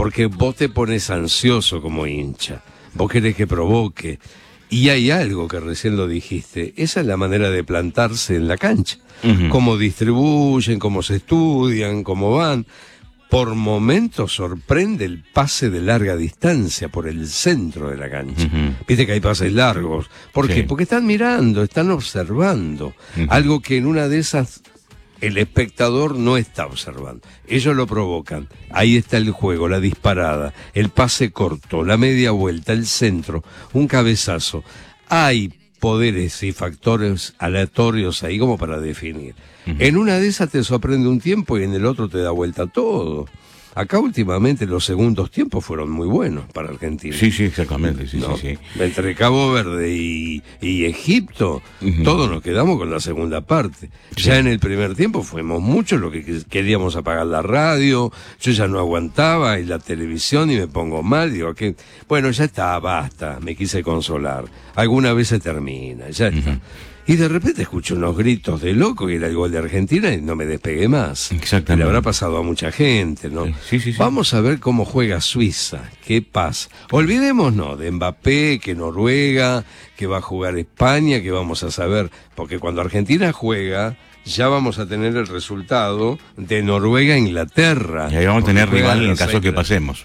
porque vos te pones ansioso como hincha, vos querés que provoque, y hay algo que recién lo dijiste, esa es la manera de plantarse en la cancha, cómo distribuyen, cómo se estudian, cómo van. Por momentos sorprende el pase de larga distancia por el centro de la cancha. Viste que hay pases largos. ¿Por qué? Porque están mirando, están observando. Algo que en una de esas el espectador no está observando. Ellos lo provocan. Ahí está el juego, la disparada, el pase corto, la media vuelta, el centro, un cabezazo. Hay poderes y factores aleatorios ahí como para definir. En una de esas te sorprende un tiempo y en el otro te da vuelta todo. Acá últimamente los segundos tiempos fueron muy buenos para Argentina. Sí, exactamente. Sí. Entre Cabo Verde y Egipto, todos nos quedamos con la segunda parte. Sí. Ya en el primer tiempo fuimos muchos los que queríamos apagar la radio, yo ya no aguantaba y la televisión y me pongo mal, digo que bueno, ya está, basta, me quise consolar. Alguna vez se termina, ya está. Y de repente escucho unos gritos de loco que era el gol de Argentina y no me despegué más. Exactamente. Le habrá pasado a mucha gente, ¿no? Sí. Vamos a ver cómo juega Suiza, qué pasa. Olvidémonos de Mbappé, que Noruega, que va a jugar España, que vamos a saber, porque cuando Argentina juega, ya vamos a tener el resultado de Noruega-Inglaterra. Y ahí vamos a tener rival en el caso que pasemos.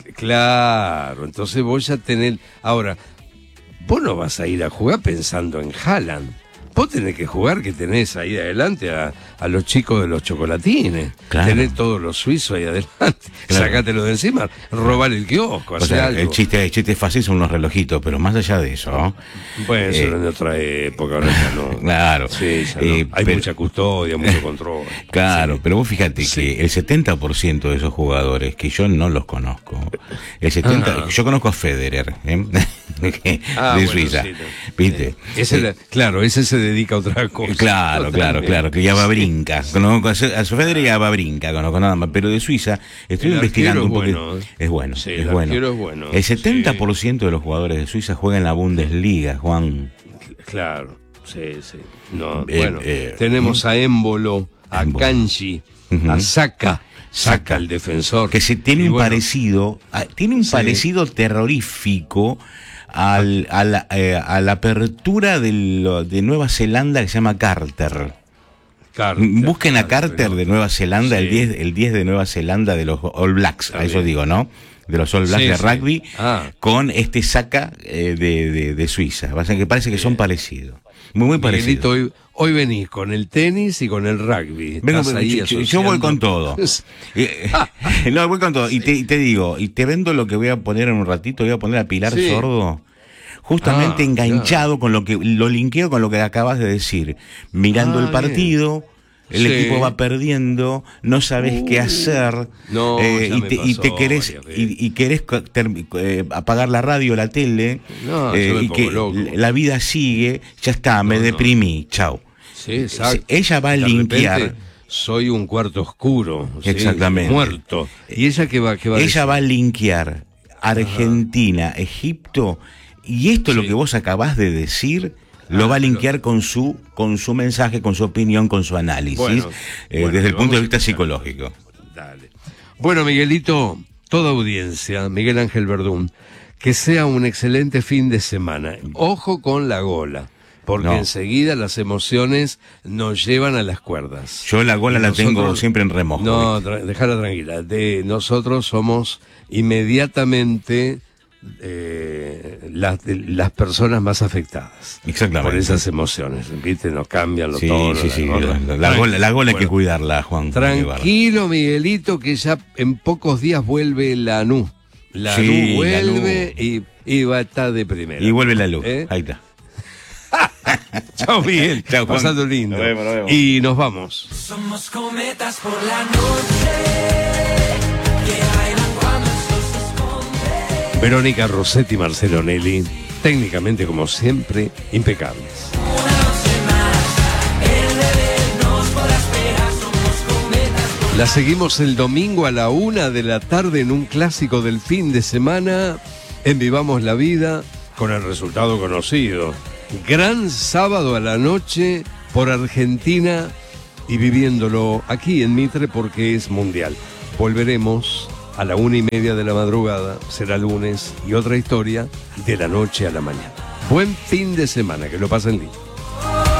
Claro, entonces voy a tener... Ahora, vos no vas a ir a jugar pensando en Haaland. Vos tenés que jugar que tenés ahí adelante a los chicos de los chocolatines. Claro. Tenés todos los suizos ahí adelante. Claro. Sacátelo de encima, robar el kiosco, hacer algo. El chiste fácil son unos relojitos, pero más allá de eso, ¿no? Bueno, eso era en otra época, ahora ya no. Claro. Sí, ya no. Hay mucha custodia, mucho control. Claro, pero vos fíjate que el 70% de esos jugadores, que yo no los conozco, yo conozco a Federer, de Suiza, sí, ¿viste? Ese se dedica a otra cosa. Claro, que ya va brinca. Conozco a Federer ya va brinca, conozco nada más, pero de Suiza estoy investigando un poco. Es bueno. Sí, el arquero es bueno. El 70% de los jugadores de Suiza juegan en la Bundesliga, Juan. Claro, sí. No, tenemos a Émbolo, a Kanji, a Saka, el defensor. Que tiene un parecido terrorífico a la apertura de Nueva Zelanda que se llama Carter. Busquen a Carter de Nueva Zelanda, el 10 de Nueva Zelanda de los All Blacks, a eso digo, ¿no? De los All Blacks de rugby, con este Saka de Suiza. Que parece que son parecidos. Muy parecidos. Miguelito, hoy venís con el tenis y con el rugby. Yo voy con todo. No, voy con todo. Y te digo, y te vendo lo que voy a poner en un ratito, voy a poner a Pilar Sordo. Justamente enganchado con lo linkeo con lo que acabas de decir. Mirando el partido, el equipo va perdiendo, no sabes qué hacer, y querés apagar la radio, la tele, y que la vida sigue, ya está, me deprimí, chau. Sí, exacto. Ella va a linkear. Soy un cuarto oscuro. Exactamente. Muerto. ¿Y ella qué va a decir? Ella va a linkear Argentina, Egipto. Y esto, lo que vos acabás de decir, lo va a linkear con su mensaje, con su opinión, con su análisis, desde el punto de vista psicológico. Dale. Bueno, Miguelito, toda audiencia, Miguel Ángel Verdún, que sea un excelente fin de semana. Ojo con la gola, porque enseguida las emociones nos llevan a las cuerdas. Yo la gola la tengo siempre en remojo. No, déjala tranquila. Nosotros somos inmediatamente... las personas más afectadas. Exactamente. Por esas emociones, ¿viste? Nos cambian los tonos. Sí. La gola hay que cuidarla, Juan. Tranquilo, Miguelito, que ya en pocos días vuelve la NU. La NU vuelve y va a estar de primera. Y vuelve la luz. Ahí está. Chao, Miguel. Chao, Juan. Pasando lindo. Nos vemos. Y nos vamos. Somos cometas por la noche. Verónica Rossetti y Marcelo Nelly, técnicamente como siempre, impecables. La seguimos el domingo a la 1 de la tarde en un clásico del fin de semana, en Vivamos la Vida, con el resultado conocido. Gran sábado a la noche por Argentina y viviéndolo aquí en Mitre porque es mundial. Volveremos a la 1:30 de la madrugada será lunes y otra historia de la noche a la mañana. Buen fin de semana, que lo pasen lindo.